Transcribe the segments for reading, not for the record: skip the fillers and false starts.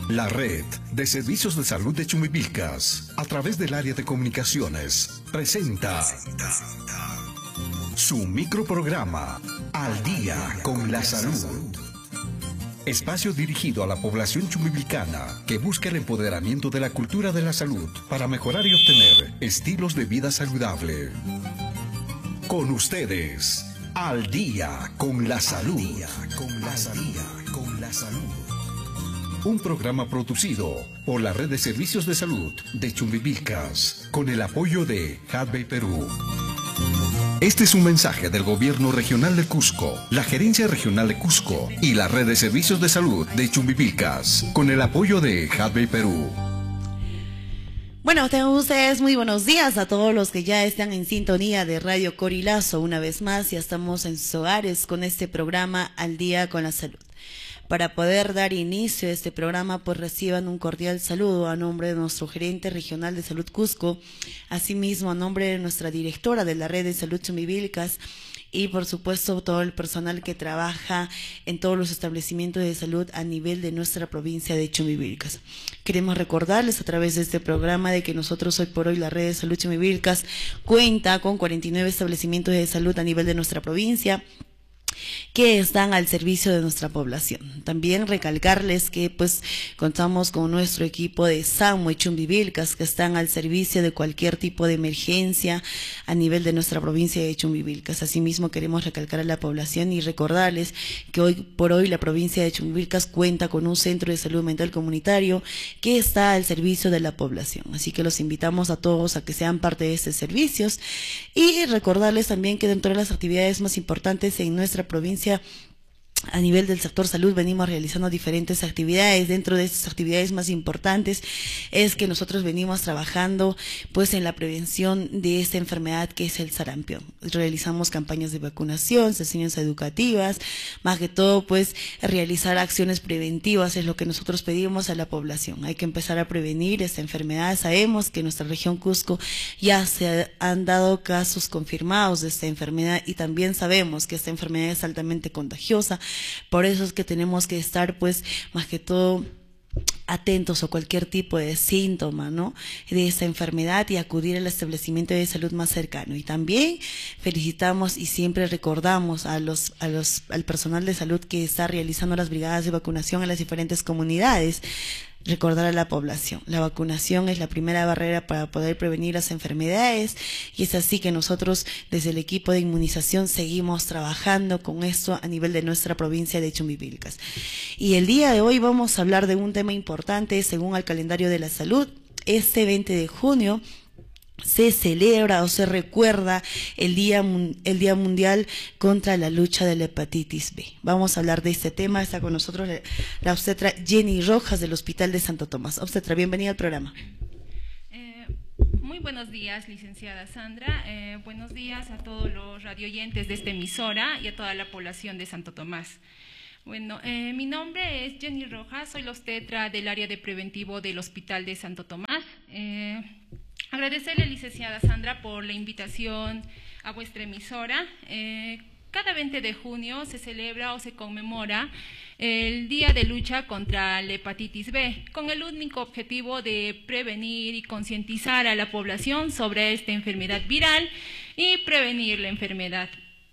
La red de servicios de salud de Chumbivilcas, a través del área de comunicaciones, presenta su microprograma Al Día con la Salud. Espacio dirigido a la población chumbivilcana que busca el empoderamiento de la cultura de la salud para mejorar y obtener estilos de vida saludable. Con ustedes, Al Día con la Salud. Un programa producido por la Red de Servicios de Salud de Chumbivilcas, con el apoyo de Hadbey Perú. Este es un mensaje del Gobierno Regional de Cusco, la Gerencia Regional de Cusco y la Red de Servicios de Salud de Chumbivilcas, con el apoyo de Hadbey Perú. Bueno, tengan ustedes muy buenos días a todos los que ya están en sintonía de Radio Corilazo. Una vez más, ya estamos en sus hogares con este programa Al Día con la Salud. Para poder dar inicio a este programa, pues reciban un cordial saludo a nombre de nuestro gerente regional de salud Cusco, asimismo a nombre de nuestra directora de la Red de Salud Chumbivilcas y por supuesto todo el personal que trabaja en todos los establecimientos de salud a nivel de nuestra provincia de Chumbivilcas. Queremos recordarles a través de este programa de que nosotros hoy por hoy la Red de Salud Chumbivilcas cuenta con 49 establecimientos de salud a nivel de nuestra provincia que están al servicio de nuestra población. También recalcarles que pues contamos con nuestro equipo de SAMU y Chumbivilcas que están al servicio de cualquier tipo de emergencia a nivel de nuestra provincia de Chumbivilcas. Asimismo queremos recalcar a la población y recordarles que hoy por hoy la provincia de Chumbivilcas cuenta con un centro de salud mental comunitario que está al servicio de la población. Así que los invitamos a todos a que sean parte de estos servicios y recordarles también que dentro de las actividades más importantes en nuestra provincia a nivel del sector salud venimos realizando diferentes actividades. Dentro de estas actividades más importantes es que nosotros venimos trabajando pues en la prevención de esta enfermedad que es el sarampión. Realizamos campañas de vacunación, sesiones educativas, más que todo pues realizar acciones preventivas es lo que nosotros pedimos a la población. Hay que empezar a prevenir esta enfermedad. Sabemos que en nuestra región Cusco ya se han dado casos confirmados de esta enfermedad y también sabemos que esta enfermedad es altamente contagiosa. Por eso es que tenemos que estar pues más que todo atentos a cualquier tipo de síntoma, ¿no?, de esta enfermedad y acudir al establecimiento de salud más cercano. Y también felicitamos y siempre recordamos al personal de salud que está realizando las brigadas de vacunación en las diferentes comunidades. Recordar a la población, la vacunación es la primera barrera para poder prevenir las enfermedades y es así que nosotros desde el equipo de inmunización seguimos trabajando con esto a nivel de nuestra provincia de Chumbivilcas. Y el día de hoy vamos a hablar de un tema importante según el calendario de la salud. Este 20 de junio se celebra o se recuerda el Día Mundial contra la lucha de la hepatitis B. Vamos a hablar de este tema. Está con nosotros la obstetra Jenny Rojas del Hospital de Santo Tomás. Obstetra, bienvenida al programa. Muy buenos días, licenciada Sandra. Buenos días a todos los radioyentes de esta emisora y a toda la población de Santo Tomás. Bueno, mi nombre es Jenny Rojas, soy la obstetra del área de preventivo del Hospital de Santo Tomás. Agradecerle, licenciada Sandra, por la invitación a vuestra emisora. Cada 20 de junio se celebra o se conmemora el Día de Lucha contra la Hepatitis B, con el único objetivo de prevenir y concientizar a la población sobre esta enfermedad viral y prevenir la enfermedad.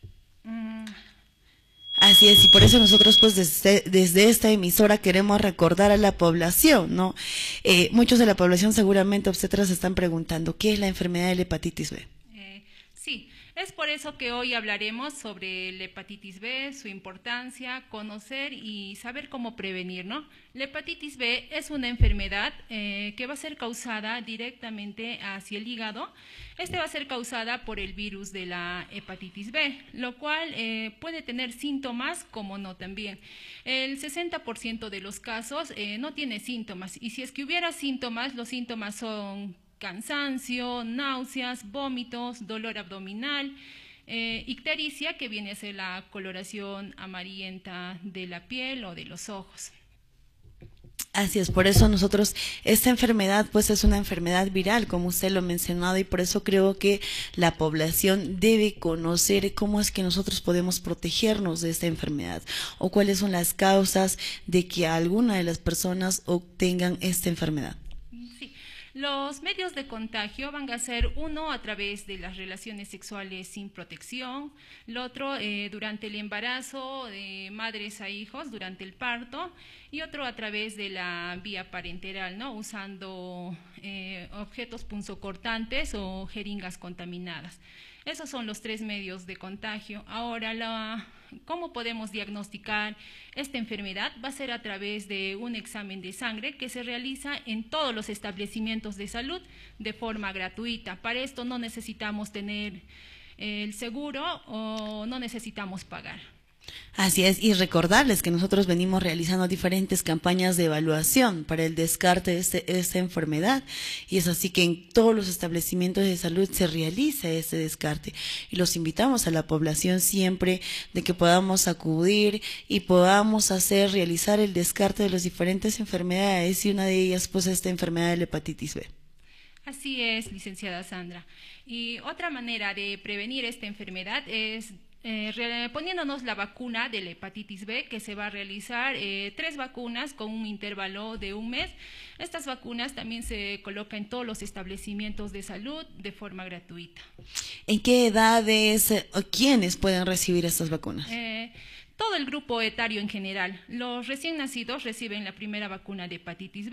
Así es, y por eso nosotros pues desde esta emisora queremos recordar a la población, ¿no? Muchos de la población seguramente obstetras se están preguntando, ¿qué es la enfermedad de la hepatitis B? Sí, es por eso que hoy hablaremos sobre la hepatitis B, su importancia, conocer y saber cómo prevenir, ¿no? La hepatitis B es una enfermedad que va a ser causada directamente hacia el hígado. Este va a ser causada por el virus de la hepatitis B, lo cual puede tener síntomas como no también. El 60% de los casos no tiene síntomas y si es que hubiera síntomas, los síntomas son cansancio, náuseas, vómitos, dolor abdominal, ictericia, que viene a ser la coloración amarillenta de la piel o de los ojos. Así es, por eso nosotros, esta enfermedad pues es una enfermedad viral, como usted lo ha mencionado, y por eso creo que la población debe conocer cómo es que nosotros podemos protegernos de esta enfermedad o cuáles son las causas de que alguna de las personas obtengan esta enfermedad. Sí. Los medios de contagio van a ser uno a través de las relaciones sexuales sin protección, el otro durante el embarazo de madres a hijos, durante el parto, y otro a través de la vía parenteral, ¿no? Usando objetos punzocortantes o jeringas contaminadas. Esos son los 3 medios de contagio. Ahora, ¿cómo podemos diagnosticar esta enfermedad? Va a ser a través de un examen de sangre que se realiza en todos los establecimientos de salud de forma gratuita. Para esto no necesitamos tener el seguro o no necesitamos pagar. Así es, y recordarles que nosotros venimos realizando diferentes campañas de evaluación para el descarte de esta enfermedad, y es así que en todos los establecimientos de salud se realiza ese descarte, y los invitamos a la población siempre de que podamos acudir y podamos realizar el descarte de las diferentes enfermedades, y una de ellas pues esta enfermedad de la hepatitis B. Así es, licenciada Sandra. Y otra manera de prevenir esta enfermedad es poniéndonos la vacuna de la hepatitis B, que se va a realizar 3 vacunas con un intervalo de 1 mes. Estas vacunas también se colocan en todos los establecimientos de salud de forma gratuita. ¿En qué edades o quiénes pueden recibir estas vacunas? Todo el grupo etario en general. Los recién nacidos reciben la primera vacuna de hepatitis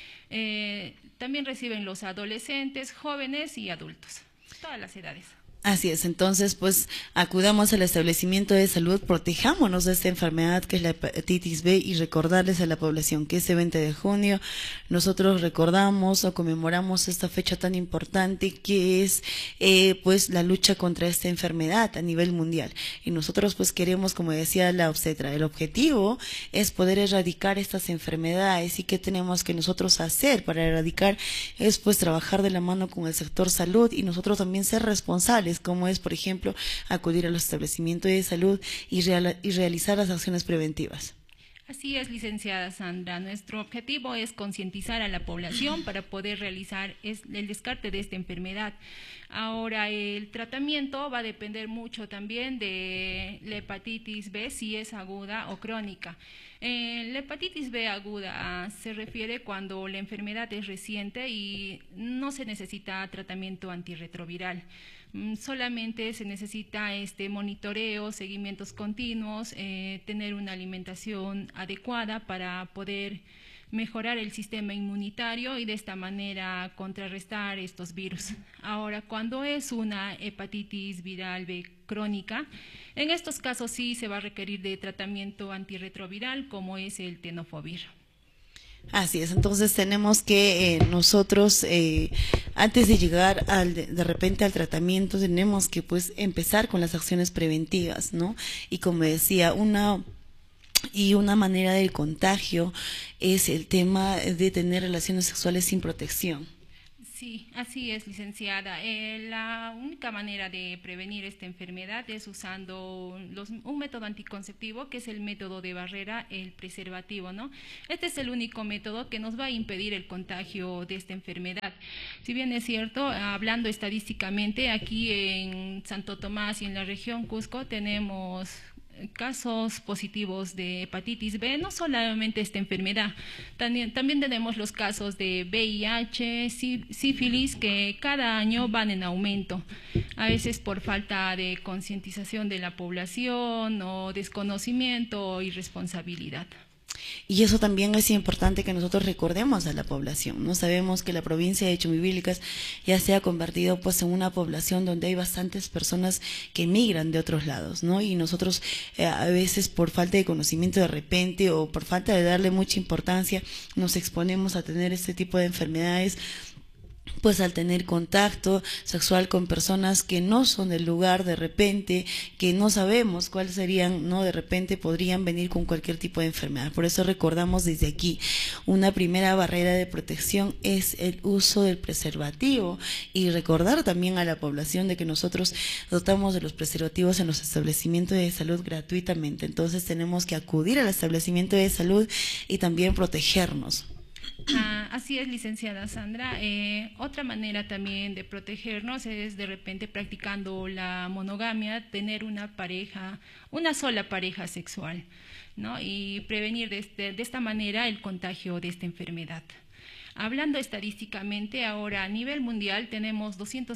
B, también reciben los adolescentes, jóvenes y adultos, todas las edades. Así es, entonces pues acudamos al establecimiento de salud, protejámonos de esta enfermedad que es la hepatitis B, y recordarles a la población que este 20 de junio nosotros recordamos o conmemoramos esta fecha tan importante que es pues la lucha contra esta enfermedad a nivel mundial, y nosotros pues queremos, como decía la obstetra, el objetivo es poder erradicar estas enfermedades. ¿Y qué tenemos que nosotros hacer para erradicar? Es pues trabajar de la mano con el sector salud y nosotros también ser responsables, como es, por ejemplo, acudir a los establecimientos de salud y realizar las acciones preventivas. Así es, licenciada Sandra. Nuestro objetivo es concientizar a la población para poder realizar el descarte de esta enfermedad. Ahora, el tratamiento va a depender mucho también de la hepatitis B, si es aguda o crónica. La hepatitis B aguda se refiere cuando la enfermedad es reciente y no se necesita tratamiento antirretroviral. Solamente se necesita monitoreo, seguimientos continuos, tener una alimentación adecuada para poder mejorar el sistema inmunitario y de esta manera contrarrestar estos virus. Ahora, cuando es una hepatitis viral B crónica, en estos casos sí se va a requerir de tratamiento antirretroviral como es el tenofovir. Así es, entonces tenemos que nosotros, antes de llegar de repente al tratamiento, tenemos que pues empezar con las acciones preventivas, ¿no? Y como decía, una manera del contagio es el tema de tener relaciones sexuales sin protección. Sí, así es, licenciada. La única manera de prevenir esta enfermedad es usando un método anticonceptivo, que es el método de barrera, el preservativo, ¿no? Este es el único método que nos va a impedir el contagio de esta enfermedad. Si bien es cierto, hablando estadísticamente, aquí en Santo Tomás y en la región Cusco tenemos casos positivos de hepatitis B, no solamente esta enfermedad, también tenemos los casos de VIH, sífilis, que cada año van en aumento, a veces por falta de concientización de la población o desconocimiento o irresponsabilidad. Y eso también es importante que nosotros recordemos a la población, ¿no? Sabemos que la provincia de Chumbivilcas ya se ha convertido pues en una población donde hay bastantes personas que emigran de otros lados, ¿no? Y nosotros a veces por falta de conocimiento de repente o por falta de darle mucha importancia nos exponemos a tener este tipo de enfermedades pues al tener contacto sexual con personas que no son del lugar, de repente, que no sabemos cuáles serían, no, de repente podrían venir con cualquier tipo de enfermedad. Por eso recordamos desde aquí, una primera barrera de protección es el uso del preservativo, y recordar también a la población de que nosotros dotamos de los preservativos en los establecimientos de salud gratuitamente. Entonces tenemos que acudir al establecimiento de salud y también protegernos. Así es, licenciada Sandra. Otra manera también de protegernos es de repente practicando la monogamia, tener una pareja, una sola pareja sexual, ¿no? Y prevenir de esta manera el contagio de esta enfermedad. Hablando estadísticamente, ahora a nivel mundial tenemos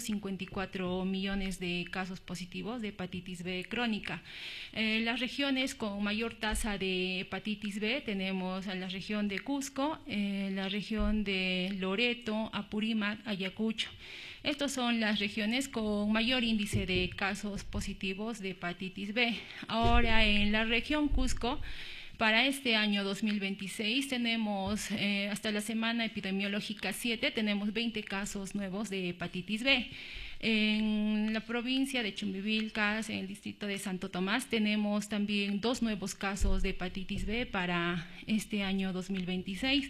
254 millones de casos positivos de hepatitis B crónica. Las regiones con mayor tasa de hepatitis B tenemos a la región de Cusco, la región de Loreto, Apurímac, Ayacucho. Estas son las regiones con mayor índice de casos positivos de hepatitis B. Ahora en la región Cusco, para este año 2026 tenemos, hasta la semana epidemiológica 7, tenemos 20 casos nuevos de hepatitis B. En la provincia de Chumbivilcas, en el distrito de Santo Tomás, tenemos también 2 nuevos casos de hepatitis B para este año 2026.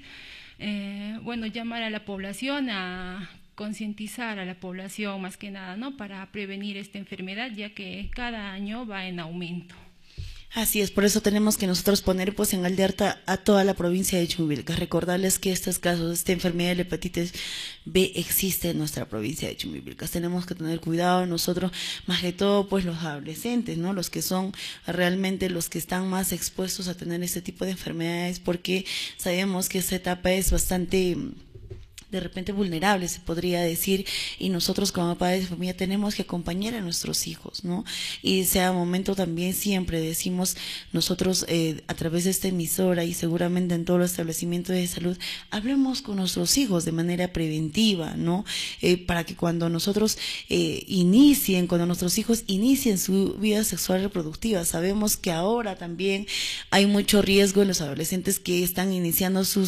Bueno, llamar a la población a concientizar a la población más que nada, ¿no?, para prevenir esta enfermedad, ya que cada año va en aumento. Así es, por eso tenemos que nosotros poner pues en alerta a toda la provincia de Chumbivilcas, recordarles que estos casos, esta enfermedad de la hepatitis B existe en nuestra provincia de Chumbivilcas. Tenemos que tener cuidado nosotros, más que todo pues los adolescentes, ¿no?, los que son realmente los que están más expuestos a tener este tipo de enfermedades, porque sabemos que esta etapa es bastante de repente vulnerables, se podría decir, y nosotros como padres de familia tenemos que acompañar a nuestros hijos, ¿no? Y sea momento también, siempre decimos nosotros a través de esta emisora y seguramente en todos los establecimientos de salud, hablemos con nuestros hijos de manera preventiva, ¿no? Para que cuando nosotros cuando nuestros hijos inicien su vida sexual reproductiva, sabemos que ahora también hay mucho riesgo en los adolescentes que están iniciando su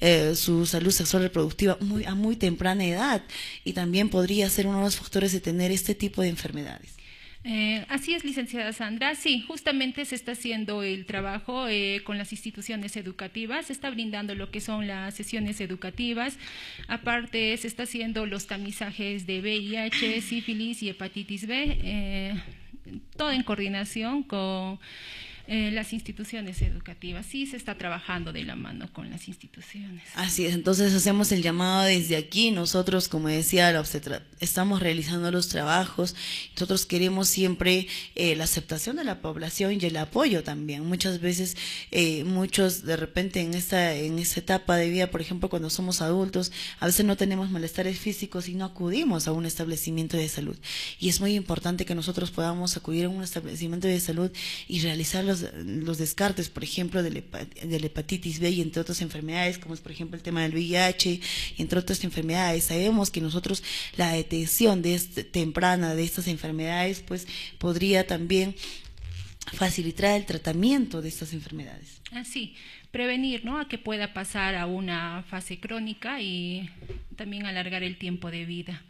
salud sexual reproductiva a muy temprana edad, y también podría ser uno de los factores de tener este tipo de enfermedades. Así es, licenciada Sandra. Sí, justamente se está haciendo el trabajo con las instituciones educativas, se está brindando lo que son las sesiones educativas, aparte se está haciendo los tamizajes de VIH, sífilis y hepatitis B, todo en coordinación con las instituciones educativas. Sí, se está trabajando de la mano con las instituciones. Así es, entonces hacemos el llamado desde aquí. Nosotros, como decía la obstetra, estamos realizando los trabajos. Nosotros queremos siempre la aceptación de la población y el apoyo también. Muchas veces, muchos de repente en esta etapa de vida, por ejemplo, cuando somos adultos, a veces no tenemos malestares físicos y no acudimos a un establecimiento de salud. Y es muy importante que nosotros podamos acudir a un establecimiento de salud y realizar los descartes, por ejemplo, de la hepatitis B y entre otras enfermedades, como es por ejemplo el tema del VIH, y entre otras enfermedades. Sabemos que nosotros la detección temprana de estas enfermedades pues podría también facilitar el tratamiento de estas enfermedades. Así, prevenir, ¿no?, a que pueda pasar a una fase crónica y también alargar el tiempo de vida.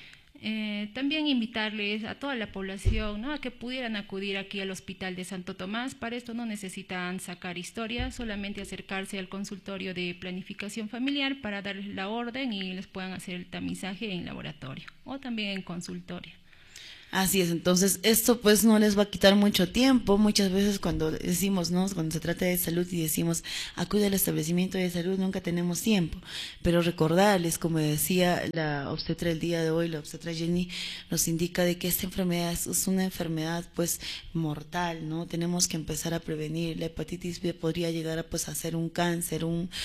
También invitarles a toda la población, ¿no?, a que pudieran acudir aquí al Hospital de Santo Tomás. Para esto no necesitan sacar historia, solamente acercarse al consultorio de planificación familiar para darles la orden y les puedan hacer el tamizaje en laboratorio o también en consultorio. Así es, entonces esto pues no les va a quitar mucho tiempo. Muchas veces cuando decimos, ¿no?, cuando se trata de salud y decimos acude al establecimiento de salud, nunca tenemos tiempo, pero recordarles, como decía la obstetra el día de hoy, la obstetra Jenny nos indica de que esta enfermedad es una enfermedad pues mortal, ¿no? Tenemos que empezar a prevenir. La hepatitis B podría llegar a pues a ser un cáncer,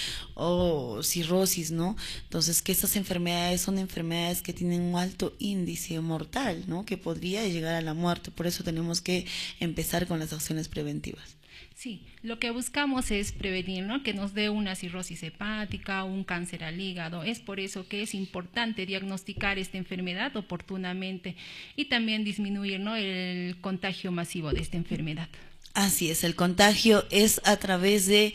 o cirrosis, ¿no? Entonces que estas enfermedades son enfermedades que tienen un alto índice mortal, ¿no?, que podría llegar a la muerte. Por eso tenemos que empezar con las acciones preventivas. Sí, lo que buscamos es prevenir, ¿no?, que nos dé una cirrosis hepática, un cáncer al hígado. Es por eso que es importante diagnosticar esta enfermedad oportunamente y también disminuir, ¿no?, el contagio masivo de esta enfermedad. Así es, el contagio es a través de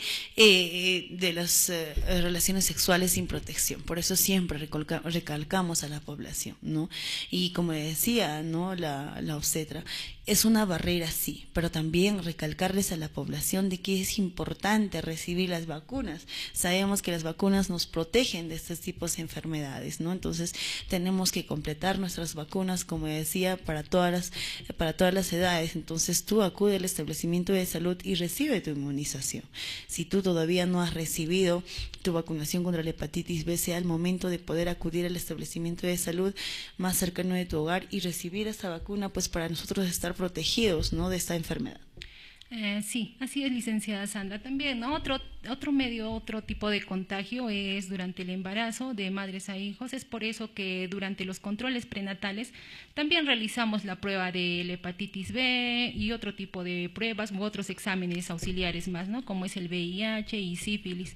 las relaciones sexuales sin protección. Por eso siempre recalcamos a la población, ¿no? Y como decía, ¿no? La obstetra, es una barrera, sí, pero también recalcarles a la población de que es importante recibir las vacunas. Sabemos que las vacunas nos protegen de estos tipos de enfermedades, ¿no? Entonces tenemos que completar nuestras vacunas, como decía, para todas las edades. Entonces tú acude al establecimiento de salud y recibe tu inmunización. Si tú todavía no has recibido tu vacunación contra la hepatitis B, sea el momento de poder acudir al establecimiento de salud más cercano de tu hogar y recibir esta vacuna, pues para nosotros estar protegidos, ¿no?, de esta enfermedad. Sí, así es, licenciada Sandra. También, ¿no? Otro tipo de contagio es durante el embarazo de madres a hijos. Es por eso que durante los controles prenatales también realizamos la prueba de la hepatitis B y otro tipo de pruebas u otros exámenes auxiliares más, ¿no? Como es el VIH y sífilis.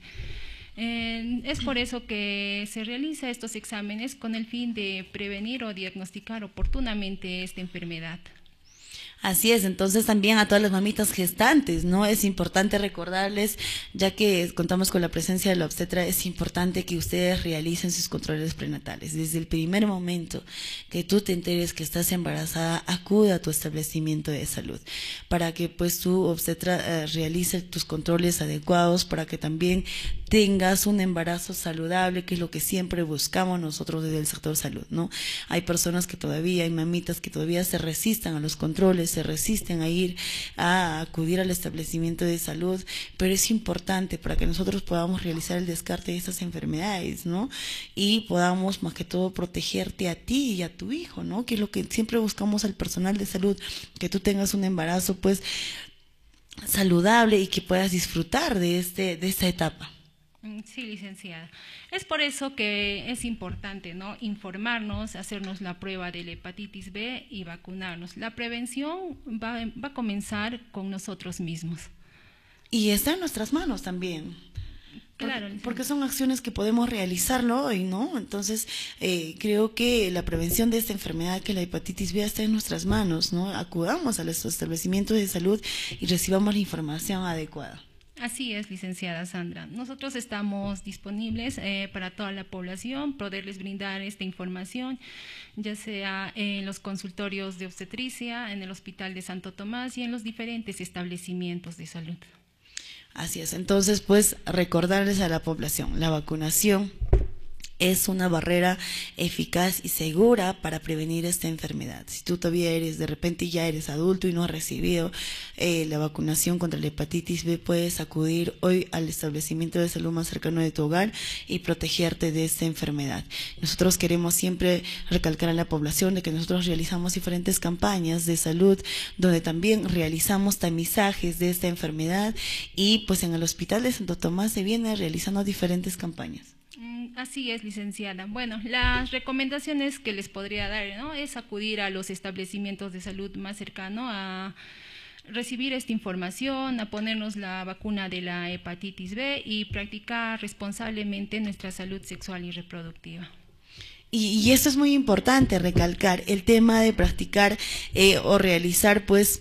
Es por eso que se realiza estos exámenes con el fin de prevenir o diagnosticar oportunamente esta enfermedad. Así es, entonces también a todas las mamitas gestantes, ¿no? Es importante recordarles, ya que contamos con la presencia de la obstetra, es importante que ustedes realicen sus controles prenatales. Desde el primer momento que tú te enteres que estás embarazada, acuda a tu establecimiento de salud, para que pues tu obstetra realice tus controles adecuados, para que también tengas un embarazo saludable, que es lo que siempre buscamos nosotros desde el sector salud, ¿no? Hay personas que todavía, hay mamitas que todavía se resistan a los controles, se resisten a acudir al establecimiento de salud, pero es importante para que nosotros podamos realizar el descarte de estas enfermedades, ¿no? Y podamos más que todo protegerte a ti y a tu hijo, ¿no? Que es lo que siempre buscamos al personal de salud, que tú tengas un embarazo pues saludable y que puedas disfrutar de esta etapa. Sí, licenciada. Es por eso que es importante, ¿no?, informarnos, hacernos la prueba de la hepatitis B y vacunarnos. La prevención va a comenzar con nosotros mismos. Y está en nuestras manos también. Claro, porque son acciones que podemos realizarlo hoy, ¿no? Entonces, creo que la prevención de esta enfermedad, que la hepatitis B, está en nuestras manos, ¿no? Acudamos a los establecimientos de salud y recibamos la información adecuada. Así es, licenciada Sandra. Nosotros estamos disponibles para toda la población, poderles brindar esta información, ya sea en los consultorios de obstetricia, en el Hospital de Santo Tomás y en los diferentes establecimientos de salud. Así es, entonces pues recordarles a la población, la vacunación es una barrera eficaz y segura para prevenir esta enfermedad. Si tú todavía de repente ya eres adulto y no has recibido la vacunación contra la hepatitis B, puedes acudir hoy al establecimiento de salud más cercano de tu hogar y protegerte de esta enfermedad. Nosotros queremos siempre recalcar a la población de que nosotros realizamos diferentes campañas de salud, donde también realizamos tamizajes de esta enfermedad, y pues en el Hospital de Santo Tomás se viene realizando diferentes campañas. Así es, licenciada. Bueno, las recomendaciones que les podría dar, ¿no?, es acudir a los establecimientos de salud más cercanos a recibir esta información, a ponernos la vacuna de la hepatitis B y practicar responsablemente nuestra salud sexual y reproductiva. Y esto es muy importante recalcar, el tema de practicar o realizar pues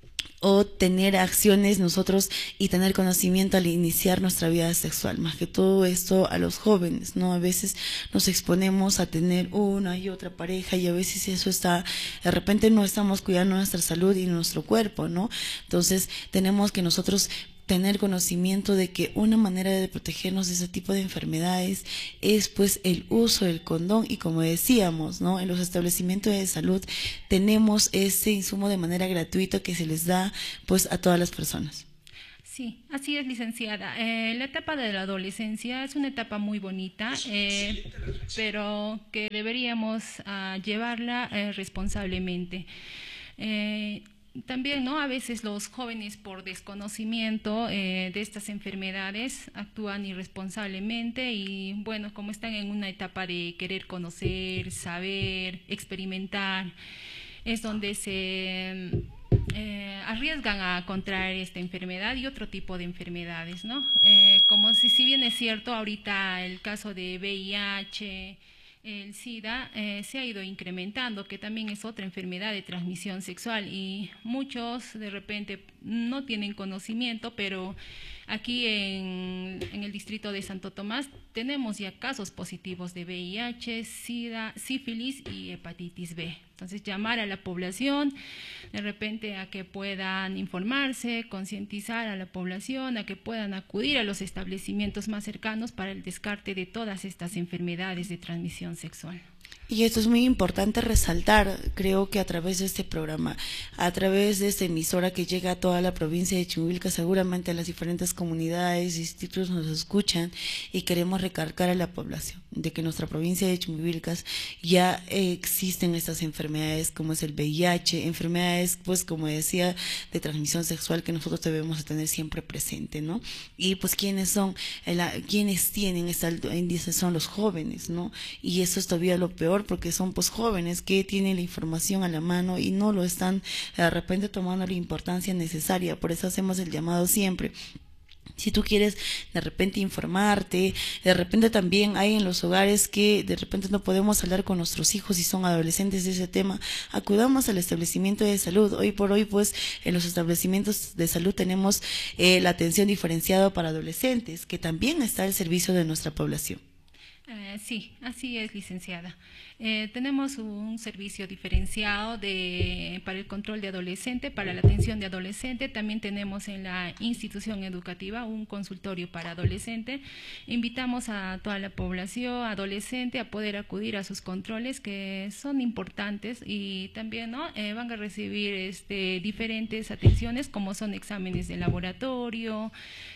o tener acciones nosotros y tener conocimiento al iniciar nuestra vida sexual, más que todo esto a los jóvenes, ¿no? A veces nos exponemos a tener una y otra pareja y a veces eso está, de repente no estamos cuidando nuestra salud y nuestro cuerpo, ¿no? Entonces tenemos que nosotros tener conocimiento de que una manera de protegernos de ese tipo de enfermedades es pues el uso del condón, y como decíamos, ¿no?, en los establecimientos de salud tenemos ese insumo de manera gratuita que se les da pues a todas las personas. Sí, así es, licenciada. La etapa de la adolescencia es una etapa muy bonita, pero que deberíamos llevarla responsablemente. También, ¿no?, a veces los jóvenes por desconocimiento de estas enfermedades actúan irresponsablemente y, bueno, como están en una etapa de querer conocer, saber, experimentar, es donde se arriesgan a contraer esta enfermedad y otro tipo de enfermedades, ¿no? Como si bien es cierto, ahorita el caso de VIH, el SIDA se ha ido incrementando, que también es otra enfermedad de transmisión sexual, y muchos de repente no tienen conocimiento, pero aquí en el distrito de Santo Tomás tenemos ya casos positivos de VIH, SIDA, sífilis y hepatitis B. Entonces, llamar a la población, de repente a que puedan informarse, concientizar a la población, a que puedan acudir a los establecimientos más cercanos para el descarte de todas estas enfermedades de transmisión sexual. Y esto es muy importante resaltar, creo que a través de este programa, a través de esta emisora que llega a toda la provincia de Chumbivilcas, seguramente las diferentes comunidades y institutos nos escuchan, y queremos recalcar a la población de que en nuestra provincia de Chumbivilcas ya existen estas enfermedades como es el VIH, enfermedades, pues como decía, de transmisión sexual que nosotros debemos tener siempre presente, ¿no? Y pues quienes tienen este alto índice son los jóvenes, ¿no? Y eso es todavía lo peor, porque son pues jóvenes que tienen la información a la mano y no lo están de repente tomando la importancia necesaria. Por eso hacemos el llamado siempre. Si tú quieres de repente informarte, de repente también hay en los hogares que de repente no podemos hablar con nuestros hijos si son adolescentes de ese tema, acudamos al establecimiento de salud. Hoy por hoy pues en los establecimientos de salud tenemos la atención diferenciada para adolescentes, que también está al servicio de nuestra población. Sí, así es, licenciada. Tenemos un servicio diferenciado para el control de adolescente, para la atención de adolescente. También tenemos en la institución educativa un consultorio para adolescente. Invitamos a toda la población adolescente a poder acudir a sus controles, que son importantes, y también van a recibir diferentes atenciones, como son exámenes de laboratorio,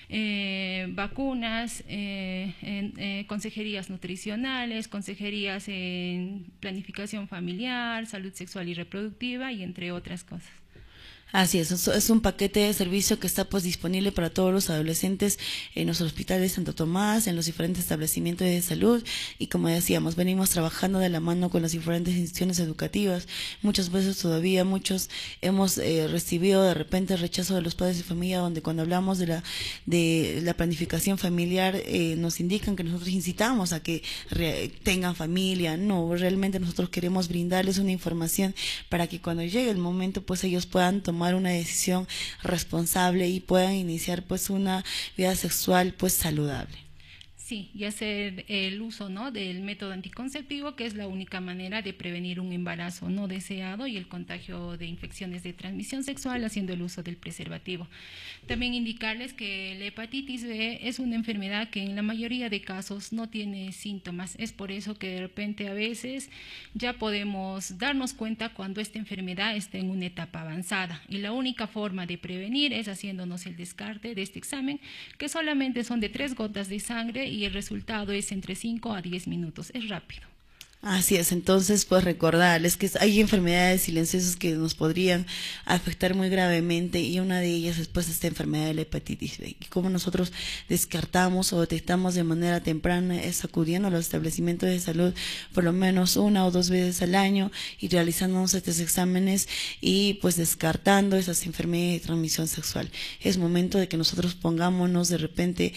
vacunas, consejerías nutricionales, consejerías en planificación familiar, salud sexual y reproductiva, y entre otras cosas. Así es un paquete de servicio que está pues disponible para todos los adolescentes en los hospitales de Santo Tomás, en los diferentes establecimientos de salud, y como decíamos, venimos trabajando de la mano con las diferentes instituciones educativas. Muchas veces todavía muchos hemos recibido de repente el rechazo de los padres de familia, donde cuando hablamos de la planificación familiar nos indican que nosotros incitamos a que tengan familia. No, realmente nosotros queremos brindarles una información para que cuando llegue el momento pues ellos puedan tomar una decisión responsable y puedan iniciar pues una vida sexual pues saludable. Sí, y hacer el uso del método anticonceptivo, que es la única manera de prevenir un embarazo no deseado y el contagio de infecciones de transmisión sexual, haciendo el uso del preservativo. También indicarles que la hepatitis B es una enfermedad que en la mayoría de casos no tiene síntomas. Es por eso que de repente a veces ya podemos darnos cuenta cuando esta enfermedad está en una etapa avanzada, y la única forma de prevenir es haciéndonos el descarte de este examen, que solamente son de 3 gotas de sangre, y el resultado es entre 5 a 10 minutos, es rápido. Así es, entonces pues recordarles que hay enfermedades silenciosas que nos podrían afectar muy gravemente, y una de ellas es pues esta enfermedad de la hepatitis B. Y como nosotros descartamos o detectamos de manera temprana es acudiendo a los establecimientos de salud por lo menos 1 o 2 veces al año y realizándonos estos exámenes y pues descartando esas enfermedades de transmisión sexual. Es momento de que nosotros pongámonos de repente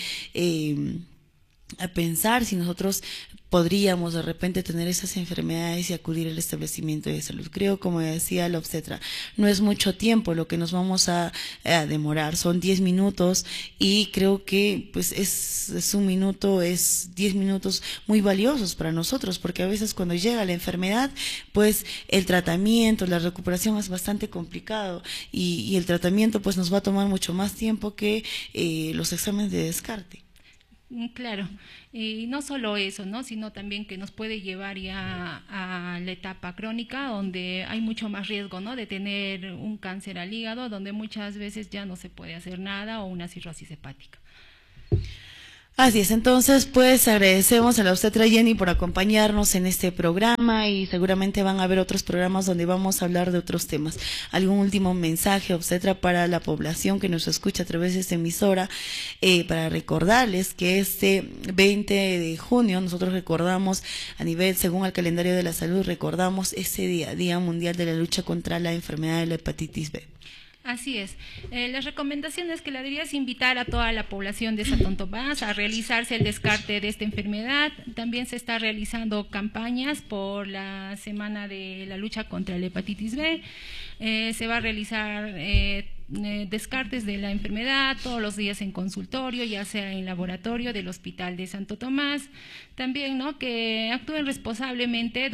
a pensar si nosotros podríamos de repente tener esas enfermedades y acudir al establecimiento de salud. Creo, como decía la obstetra, no es mucho tiempo lo que nos vamos a demorar, son 10 minutos, y creo que pues es un minuto, es 10 minutos muy valiosos para nosotros, porque a veces cuando llega la enfermedad, pues el tratamiento, la recuperación es bastante complicado, y el tratamiento pues nos va a tomar mucho más tiempo que los exámenes de descarte. Claro, y no solo eso, sino también que nos puede llevar ya a la etapa crónica, donde hay mucho más riesgo de tener un cáncer al hígado, donde muchas veces ya no se puede hacer nada, o una cirrosis hepática. Así es, entonces pues agradecemos a la obstetra Jenny por acompañarnos en este programa, y seguramente van a haber otros programas donde vamos a hablar de otros temas. ¿Algún último mensaje, obstetra, para la población que nos escucha a través de esta emisora, para recordarles que este 20 de junio nosotros recordamos a nivel, según el calendario de la salud, recordamos ese Día Mundial de la Lucha contra la enfermedad de la hepatitis B? Así es. Las recomendaciones que le daría es invitar a toda la población de Santo Tomás a realizarse el descarte de esta enfermedad. También se está realizando campañas por la Semana de la Lucha contra la Hepatitis B. Se va a realizar descartes de la enfermedad todos los días en consultorio, ya sea en laboratorio del Hospital de Santo Tomás. También, ¿no?, que actúen responsablemente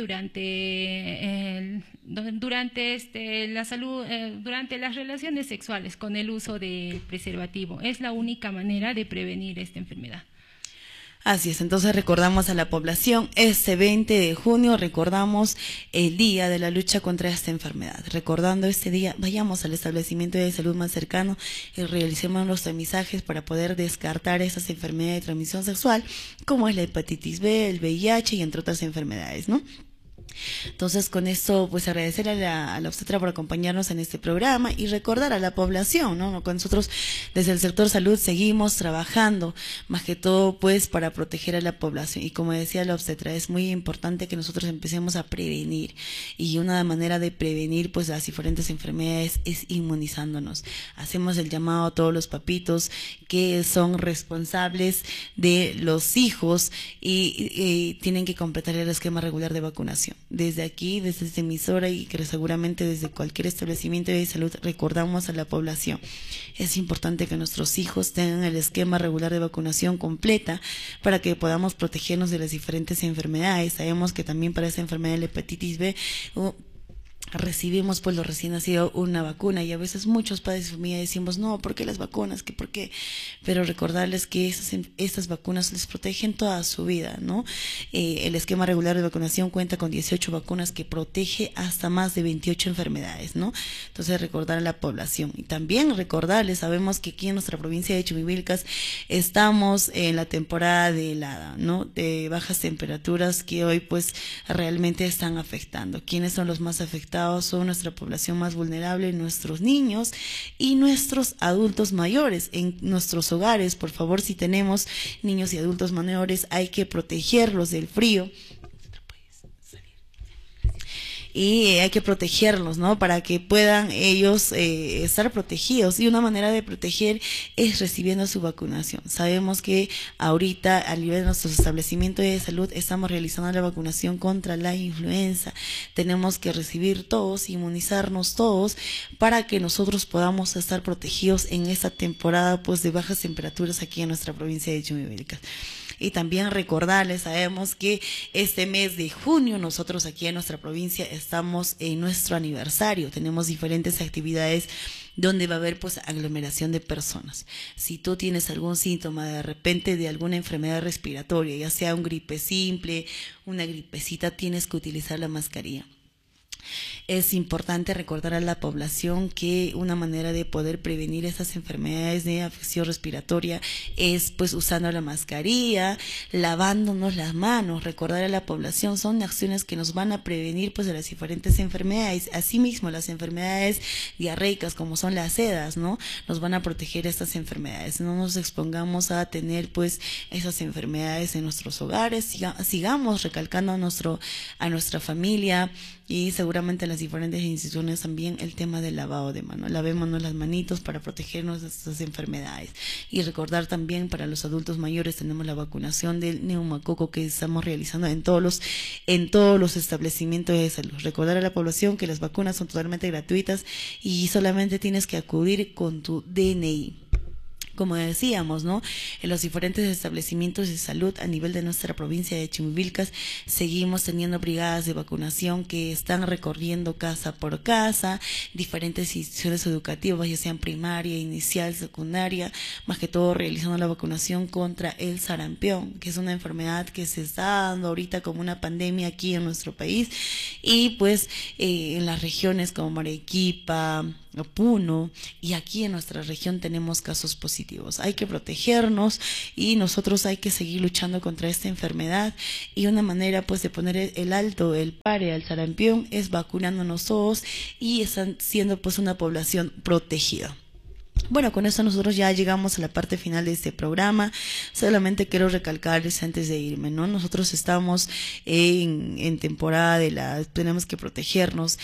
durante la salud, durante las relaciones sexuales con el uso del preservativo. Es la única manera de prevenir esta enfermedad. Así es, entonces recordamos a la población, este 20 de junio recordamos el día de la lucha contra esta enfermedad. Recordando este día, vayamos al establecimiento de salud más cercano y realicemos los tamizajes para poder descartar estas enfermedades de transmisión sexual, como es la hepatitis B, el VIH y entre otras enfermedades, ¿no? Entonces, con esto, pues agradecer a la obstetra por acompañarnos en este programa y recordar a la población, ¿no? Con nosotros desde el sector salud seguimos trabajando, más que todo, pues, para proteger a la población. Y como decía la obstetra, es muy importante que nosotros empecemos a prevenir. Y una manera de prevenir, pues, las diferentes enfermedades es inmunizándonos. Hacemos el llamado a todos los papitos que son responsables de los hijos y tienen que completar el esquema regular de vacunación. Desde aquí, desde esta emisora y que seguramente desde cualquier establecimiento de salud recordamos a la población. Es importante que nuestros hijos tengan el esquema regular de vacunación completa para que podamos protegernos de las diferentes enfermedades. Sabemos que también para esta enfermedad de la hepatitis B recibimos pues lo recién nacido una vacuna y a veces muchos padres de familia decimos no, ¿por qué las vacunas? ¿Por qué? Pero recordarles que estas vacunas les protegen toda su vida, ¿no? El esquema regular de vacunación cuenta con 18 vacunas que protege hasta más de 28 enfermedades, ¿no? Entonces recordar a la población y también recordarles, sabemos que aquí en nuestra provincia de Chumbivilcas estamos en la temporada de helada, ¿no? De bajas temperaturas que hoy pues realmente están afectando. ¿Quiénes son los más afectados? Son nuestra población más vulnerable, nuestros niños y nuestros adultos mayores. En nuestros hogares, por favor, si tenemos niños y adultos mayores, hay que protegerlos del frío. Y hay que protegerlos, ¿no? Para que puedan ellos estar protegidos. Y una manera de proteger es recibiendo su vacunación. Sabemos que ahorita a nivel de nuestros establecimientos de salud estamos realizando la vacunación contra la influenza. Tenemos que recibir todos, inmunizarnos todos para que nosotros podamos estar protegidos en esta temporada pues de bajas temperaturas aquí en nuestra provincia de Chumbivilcas. Y también recordarles, sabemos que este mes de junio nosotros aquí en nuestra provincia estamos en nuestro aniversario, tenemos diferentes actividades donde va a haber pues aglomeración de personas. Si tú tienes algún síntoma de repente de alguna enfermedad respiratoria, ya sea un gripe simple, una gripecita, tienes que utilizar la mascarilla. Es importante recordar a la población que una manera de poder prevenir estas enfermedades de afección respiratoria es pues usando la mascarilla, lavándonos las manos. Recordar a la población, son acciones que nos van a prevenir pues de las diferentes enfermedades. Asimismo, las enfermedades diarreicas como son las sedas, ¿no? Nos van a proteger estas enfermedades. No nos expongamos a tener pues esas enfermedades en nuestros hogares. Sigamos recalcando a nuestra familia y seguramente las diferentes instituciones también el tema del lavado de manos. Lavémonos las manitos para protegernos de estas enfermedades. Y recordar también para los adultos mayores tenemos la vacunación del neumococo que estamos realizando en todos los establecimientos de salud. Recordar a la población que las vacunas son totalmente gratuitas y solamente tienes que acudir con tu DNI. Como decíamos, ¿no? En los diferentes establecimientos de salud a nivel de nuestra provincia de Chumbivilcas seguimos teniendo brigadas de vacunación que están recorriendo casa por casa, diferentes instituciones educativas, ya sean primaria, inicial, secundaria, más que todo realizando la vacunación contra el sarampión, que es una enfermedad que se está dando ahorita como una pandemia aquí en nuestro país y pues en las regiones como Arequipa, Puno y aquí en nuestra región tenemos casos positivos. Hay que protegernos y nosotros hay que seguir luchando contra esta enfermedad y una manera pues de poner el alto, el pare al sarampión es vacunándonos todos y están siendo pues una población protegida. Bueno, con eso nosotros ya llegamos a la parte final de este programa. Solamente quiero recalcarles antes de irme, ¿no? Nosotros estamos en temporada tenemos que protegernos.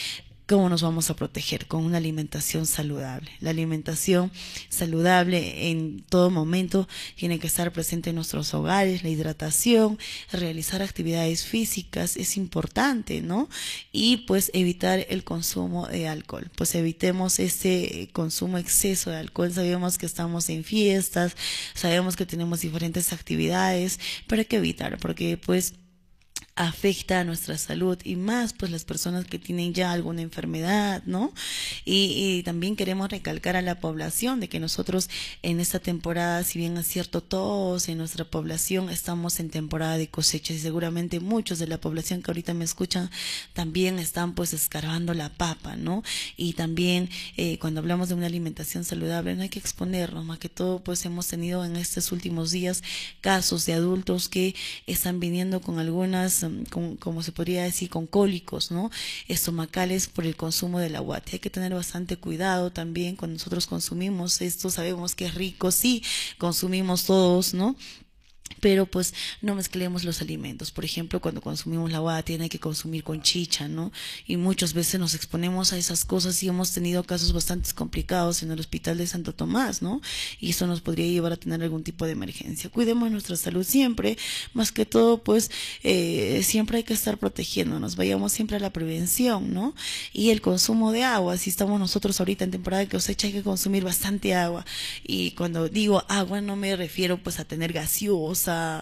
¿Cómo nos vamos a proteger? Con una alimentación saludable. La alimentación saludable en todo momento tiene que estar presente en nuestros hogares. La hidratación, realizar actividades físicas es importante, ¿no? Y pues evitar el consumo de alcohol. Pues evitemos ese consumo exceso de alcohol. Sabemos que estamos en fiestas, sabemos que tenemos diferentes actividades, pero hay que evitar, porque pues afecta a nuestra salud, y más pues las personas que tienen ya alguna enfermedad, ¿no? Y también queremos recalcar a la población de que nosotros en esta temporada, si bien es cierto, todos en nuestra población estamos en temporada de cosechas, y seguramente muchos de la población que ahorita me escuchan también están pues escarbando la papa, ¿no? Y también cuando hablamos de una alimentación saludable no hay que exponernos, más que todo pues hemos tenido en estos últimos días casos de adultos que están viniendo con algunas como se podría decir, con cólicos, ¿no? Estomacales por el consumo del aguate. Hay que tener bastante cuidado también cuando nosotros consumimos esto. Sabemos que es rico, sí, consumimos todos, ¿no? Pero pues no mezclemos los alimentos. Por ejemplo, cuando consumimos la aguate hay que consumir con chicha, ¿no? Y muchas veces nos exponemos a esas cosas y hemos tenido casos bastante complicados en el hospital de Santo Tomás, ¿no? Y eso nos podría llevar a tener algún tipo de emergencia. Cuidemos nuestra salud siempre, más que todo pues siempre hay que estar protegiéndonos, vayamos siempre a la prevención, ¿no? Y el consumo de agua, si estamos nosotros ahorita en temporada de cosecha hay que consumir bastante agua. Y cuando digo agua no me refiero pues a tener gaseosa,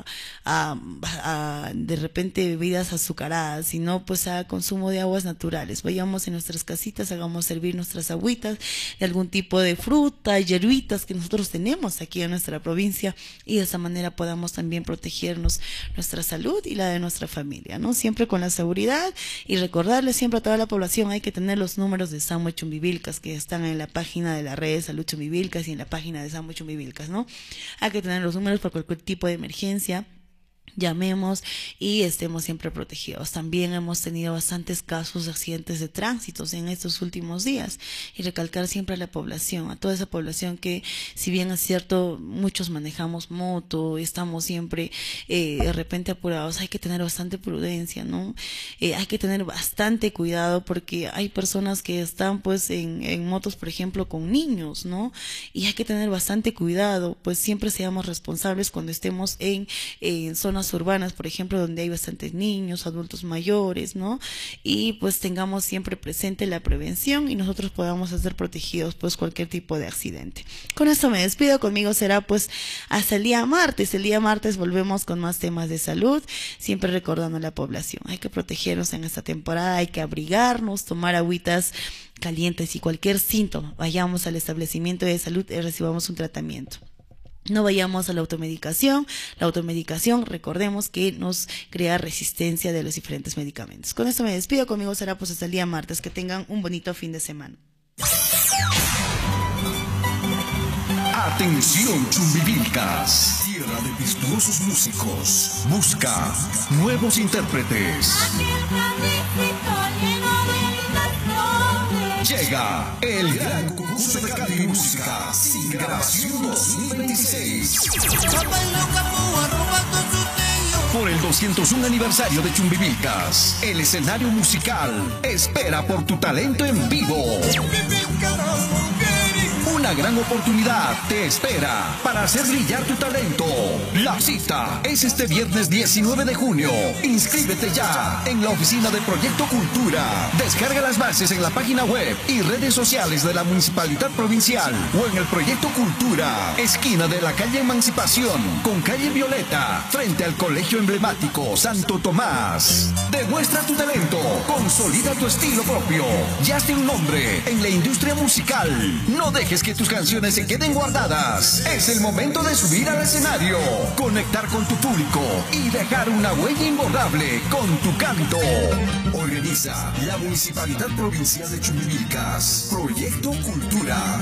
a de repente bebidas azucaradas, sino pues a consumo de aguas naturales. Vayamos en nuestras casitas, hagamos servir nuestras agüitas de algún tipo de fruta, hierbitas que nosotros tenemos aquí en nuestra provincia, y de esa manera podamos también protegernos nuestra salud y la de nuestra familia, ¿no? Siempre con la seguridad, y recordarle siempre a toda la población, hay que tener los números de SAMU Chumbivilcas que están en la página de la red de Salud Chumbivilcas y en la página de SAMU Chumbivilcas, ¿no? Hay que tener los números para cualquier tipo de emergencia. Llamemos y estemos siempre protegidos. También hemos tenido bastantes casos de accidentes de tránsito en estos últimos días, y recalcar siempre a la población, a toda esa población que, si bien es cierto, muchos manejamos moto, estamos siempre de repente apurados, hay que tener bastante prudencia, ¿no? Hay que tener bastante cuidado, porque hay personas que están pues en motos, por ejemplo, con niños, ¿no? Y hay que tener bastante cuidado, pues siempre seamos responsables cuando estemos en zonas urbanas, por ejemplo, donde hay bastantes niños, adultos mayores, ¿no? Y pues tengamos siempre presente la prevención y nosotros podamos ser protegidos pues cualquier tipo de accidente. Con esto me despido, conmigo será pues hasta el día martes. El día martes volvemos con más temas de salud, siempre recordando a la población. Hay que protegernos en esta temporada, hay que abrigarnos, tomar agüitas calientes, y cualquier síntoma, vayamos al establecimiento de salud y recibamos un tratamiento. No vayamos a la automedicación. La automedicación, recordemos que nos crea resistencia de los diferentes medicamentos. Con esto me despido, conmigo será pues hasta el día martes. Que tengan un bonito fin de semana. Atención Chumbivilcas, tierra de virtuosos músicos. Busca nuevos intérpretes. Llega el gran concurso de canto y música sin grabación 2026. Por el 201 aniversario de Chumbivilcas, el escenario musical espera por tu talento en vivo. Una gran oportunidad te espera para hacer brillar tu talento. La cita es este viernes 19 de junio. Inscríbete ya en la oficina de Proyecto Cultura. Descarga las bases en la página web y redes sociales de la Municipalidad Provincial o en el Proyecto Cultura, esquina de la calle Emancipación con calle Violeta, frente al Colegio Emblemático Santo Tomás. Demuestra tu talento, consolida tu estilo propio y hazte un nombre en la industria musical. No dejes que tus canciones se queden guardadas. Es el momento de subir al escenario, conectar con tu público y dejar una huella imborrable con tu canto. Organiza la Municipalidad Provincial de Chumbivilcas. Proyecto Cultura.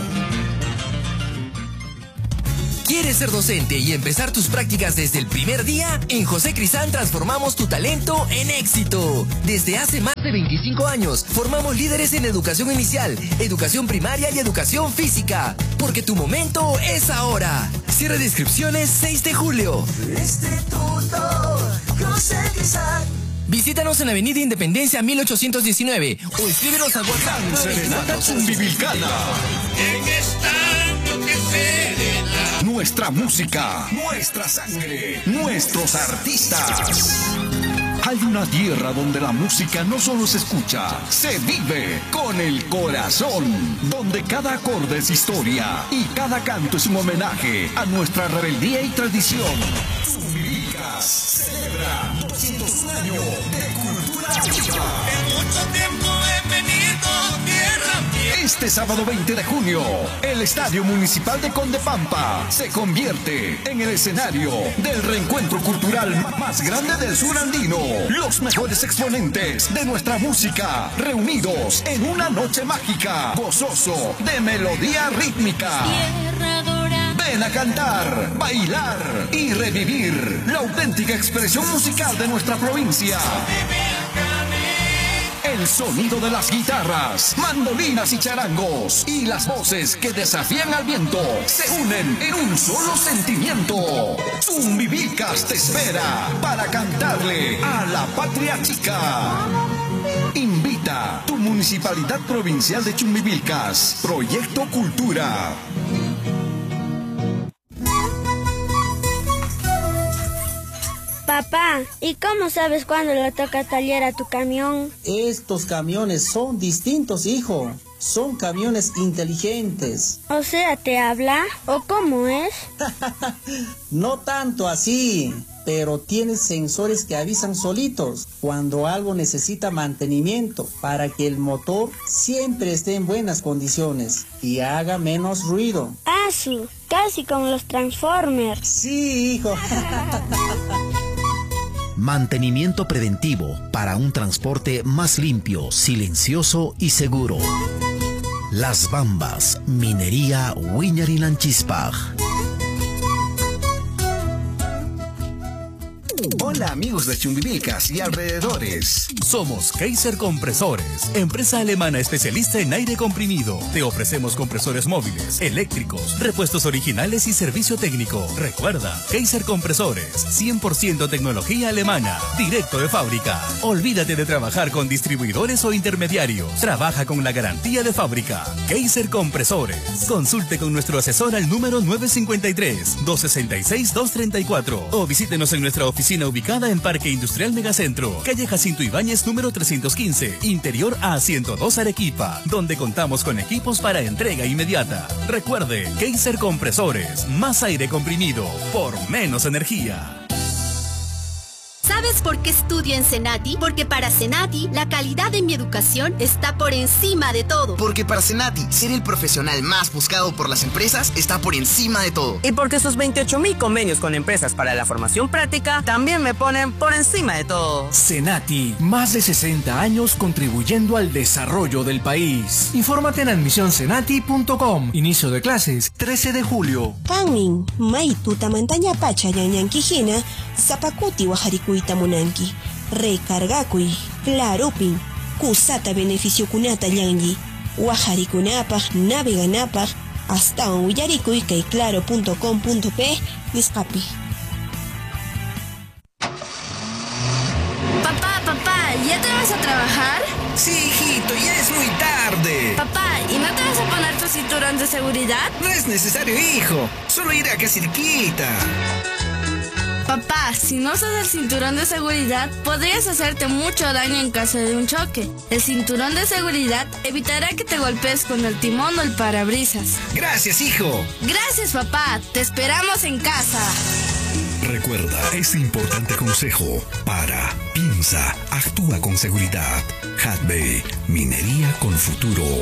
¿Quieres ser docente y empezar tus prácticas desde el primer día? En José Crisán transformamos tu talento en éxito. Desde hace más de 25 años, formamos líderes en educación inicial, educación primaria y educación física. Porque tu momento es ahora. Cierre de inscripciones 6 de julio. Instituto José Crisán. Visítanos en Avenida Independencia 1819 o escríbenos al WhatsApp. Serenata Chumbivilcana. En esta año que serena. Nuestra música, nuestra sangre, nuestros artistas. Hay una tierra donde la música no solo se escucha, se vive con el corazón. Donde cada acorde es historia y cada canto es un homenaje a nuestra rebeldía y tradición. Chumbivilcas celebra 201 años de cultura viva. En mucho tiempo he venido tierra mía. Este sábado 20 de junio, el Estadio Municipal de Condepampa se convierte en el escenario del reencuentro cultural más grande del sur andino. Los mejores exponentes de nuestra música reunidos en una noche mágica, gozoso de melodía rítmica. Ven a cantar, bailar y revivir la auténtica expresión musical de nuestra provincia. El sonido de las guitarras, mandolinas y charangos y las voces que desafían al viento se unen en un solo sentimiento. Chumbivilcas te espera para cantarle a la patria chica. Invita tu Municipalidad Provincial de Chumbivilcas, Proyecto Cultura. Papá, ¿y cómo sabes cuándo le toca tallar a tu camión? Estos camiones son distintos, hijo. Son camiones inteligentes. O sea, ¿te habla? ¿O cómo es? No tanto así, pero tiene sensores que avisan solitos cuando algo necesita mantenimiento para que el motor siempre esté en buenas condiciones y haga menos ruido. ¡Asu! Casi como los Transformers. Sí, hijo. Mantenimiento preventivo para un transporte más limpio, silencioso y seguro. Las Bambas, Minería Wiñarinanchispaj. Hola amigos de Chumbivilcas y alrededores. Somos Kaiser Compresores, empresa alemana especialista en aire comprimido. Te ofrecemos compresores móviles, eléctricos, repuestos originales y servicio técnico. Recuerda, Kaiser Compresores, 100% tecnología alemana, directo de fábrica. Olvídate de trabajar con distribuidores o intermediarios. Trabaja con la garantía de fábrica. Kaiser Compresores. Consulte con nuestro asesor al número 953-266-234 o visítenos en nuestra oficina ubicada en Parque Industrial Megacentro, calle Jacinto Ibáñez número 315, interior A102 Arequipa, donde contamos con equipos para entrega inmediata. Recuerde, Kaiser Compresores, más aire comprimido por menos energía. ¿Sabes por qué estudio en Senati? Porque para Senati, la calidad de mi educación está por encima de todo. Porque para Senati, ser el profesional más buscado por las empresas está por encima de todo. Y porque sus 28,000 convenios con empresas para la formación práctica también me ponen por encima de todo. Senati, más de 60 años contribuyendo al desarrollo del país. Infórmate en admisionsenati.com. Inicio de clases, 13 de julio. Kanmin, Maitu Tamantaña Pacha Yanyankijina, Zapacuti Wajarikuita Monanki, Recargakui, Clarupin, Kusata Beneficio Kunata Yangi, Wajarikunapaj, Naveganapaj, hasta Uyarikuy que claro.com.p, Niscapi. Papá, ¿ya te vas a trabajar? Sí, hijito, ya es muy tarde. Papá, ¿y no te vas a poner tu cinturón de seguridad? No es necesario, hijo. Solo iré acá cerquita. Papá, si no usas el cinturón de seguridad, podrías hacerte mucho daño en caso de un choque. El cinturón de seguridad evitará que te golpees con el timón o el parabrisas. Gracias, hijo. Gracias, papá. Te esperamos en casa. Recuerda este importante consejo. Piensa, actúa con seguridad. Hadbey, minería con futuro.